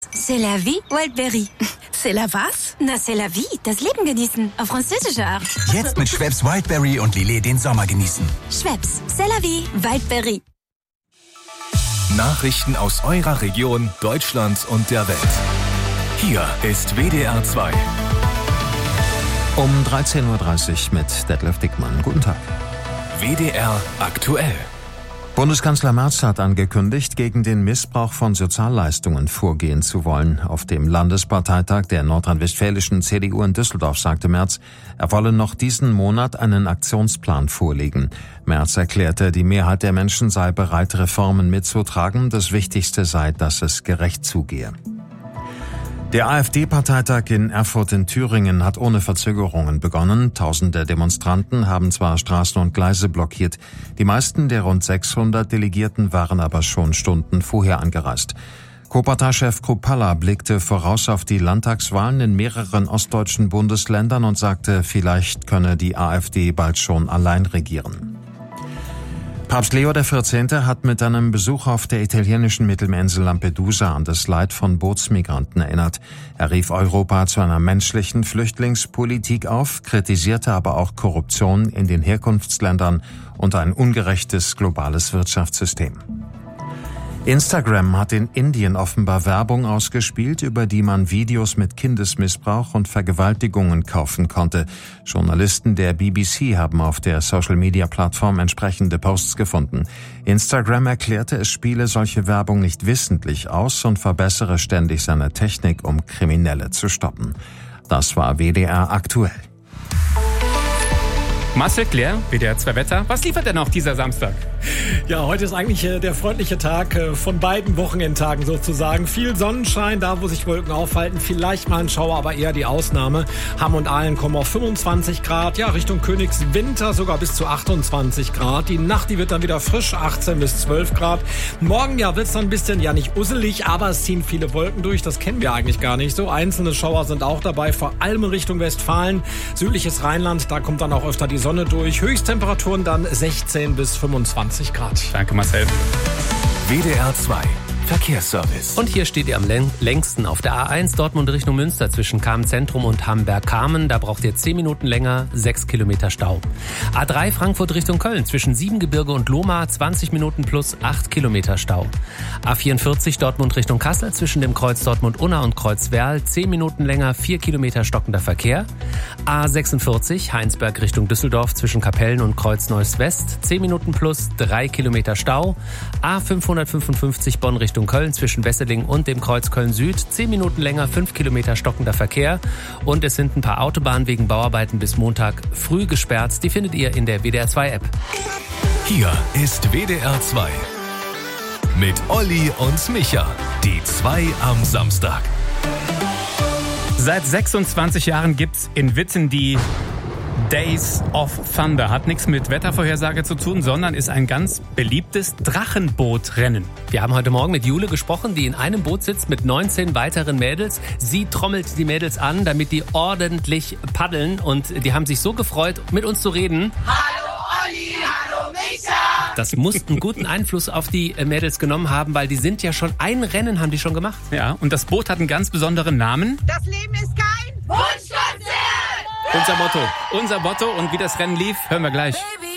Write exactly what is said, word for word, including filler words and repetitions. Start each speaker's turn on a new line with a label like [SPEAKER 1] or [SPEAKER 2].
[SPEAKER 1] C'est la vie, Wildberry.
[SPEAKER 2] C'est la was?
[SPEAKER 1] Na, c'est la vie, das Leben genießen. Auf französische Art.
[SPEAKER 3] Jetzt mit Schweppes Wildberry und Lillet den Sommer genießen.
[SPEAKER 1] Schweppes, c'est la vie, Wildberry.
[SPEAKER 4] Nachrichten aus eurer Region, Deutschland und der Welt. Hier ist W D R zwei.
[SPEAKER 5] Um dreizehn Uhr dreißig mit Detlef Dickmann. Guten Tag.
[SPEAKER 4] W D R aktuell.
[SPEAKER 5] Bundeskanzler Merz hat angekündigt, gegen den Missbrauch von Sozialleistungen vorgehen zu wollen. Auf dem Landesparteitag der nordrhein-westfälischen C D U in Düsseldorf sagte Merz, er wolle noch diesen Monat einen Aktionsplan vorlegen. Merz erklärte, die Mehrheit der Menschen sei bereit, Reformen mitzutragen. Das Wichtigste sei, dass es gerecht zugehe. Der AfD-Parteitag in Erfurt in Thüringen hat ohne Verzögerungen begonnen. Tausende Demonstranten haben zwar Straßen und Gleise blockiert. Die meisten der rund sechshundert Delegierten waren aber schon Stunden vorher angereist. Co-Parteichef Kruppalla blickte voraus auf die Landtagswahlen in mehreren ostdeutschen Bundesländern und sagte, vielleicht könne die AfD bald schon allein regieren. Papst Leo der vierzehnte hat mit einem Besuch auf der italienischen Mittelmeerinsel Lampedusa an das Leid von Bootsmigranten erinnert. Er rief Europa zu einer menschlichen Flüchtlingspolitik auf, kritisierte aber auch Korruption in den Herkunftsländern und ein ungerechtes globales Wirtschaftssystem. Instagram hat in Indien offenbar Werbung ausgespielt, über die man Videos mit Kindesmissbrauch und Vergewaltigungen kaufen konnte. Journalisten der B B C haben auf der Social-Media-Plattform entsprechende Posts gefunden. Instagram erklärte, es spiele solche Werbung nicht wissentlich aus und verbessere ständig seine Technik, um Kriminelle zu stoppen. Das war W D R aktuell.
[SPEAKER 6] Marcel Claire, W D R zwei Wetter. Was liefert denn auch dieser Samstag?
[SPEAKER 7] Ja, heute ist eigentlich äh, der freundliche Tag äh, von beiden Wochenendtagen sozusagen. Viel Sonnenschein, da wo sich Wolken aufhalten. Vielleicht mal ein Schauer, aber eher die Ausnahme. Hamm und Aalen kommen auf fünfundzwanzig Grad. Ja, Richtung Königswinter sogar bis zu achtundzwanzig Grad. Die Nacht, die wird dann wieder frisch, achtzehn bis zwölf Grad. Morgen, ja, wird's dann ein bisschen, ja nicht usselig, aber es ziehen viele Wolken durch. Das kennen wir eigentlich gar nicht so. Einzelne Schauer sind auch dabei, vor allem in Richtung Westfalen. Südliches Rheinland, da kommt dann auch öfter die Sonne durch. Höchsttemperaturen dann sechzehn bis fünfundzwanzig Grad.
[SPEAKER 6] Danke, Marcel.
[SPEAKER 4] W D R zwei Verkehrsservice.
[SPEAKER 8] Und hier steht ihr am längsten auf der A eins Dortmund Richtung Münster zwischen Kamen-Zentrum und Hamberg-Kamen. Da braucht ihr zehn Minuten länger, sechs Kilometer Stau. A drei Frankfurt Richtung Köln zwischen Siebengebirge und Lohmar zwanzig Minuten plus acht Kilometer Stau. A vierundvierzig Dortmund Richtung Kassel zwischen dem Kreuz Dortmund-Unna und Kreuz Werl zehn Minuten länger, vier Kilometer stockender Verkehr. A sechsundvierzig Heinsberg Richtung Düsseldorf zwischen Kapellen und Kreuz Neuss West zehn Minuten plus drei Kilometer Stau. A fünfhundertfünfundfünfzig Bonn Richtung Köln zwischen Wesseling und dem Kreuz Köln-Süd. zehn Minuten länger, fünf Kilometer stockender Verkehr. Und es sind ein paar Autobahnen wegen Bauarbeiten bis Montag früh gesperrt. Die findet ihr in der W D R zwei App.
[SPEAKER 4] Hier ist W D R zwei. Mit Olli und Micha. Die zwei am Samstag.
[SPEAKER 6] Seit sechsundzwanzig Jahren gibt's in Witten die Days of Thunder. Hat nichts mit Wettervorhersage zu tun, sondern ist ein ganz beliebtes Drachenbootrennen.
[SPEAKER 8] Wir haben heute Morgen mit Jule gesprochen, die in einem Boot sitzt mit neunzehn weiteren Mädels. Sie trommelt die Mädels an, damit die ordentlich paddeln. Und die haben sich so gefreut, mit uns zu reden.
[SPEAKER 9] Hallo Olli, hallo Micha!
[SPEAKER 8] Das muss einen guten Einfluss auf die Mädels genommen haben, weil die sind ja schon, ein Rennen haben die schon gemacht.
[SPEAKER 6] Ja, und das Boot hat einen ganz besonderen Namen.
[SPEAKER 9] Das Leben ist kein Wunschkonzert!
[SPEAKER 6] Unser Motto. Unser Motto und wie das Rennen lief, hören wir gleich.
[SPEAKER 9] Baby.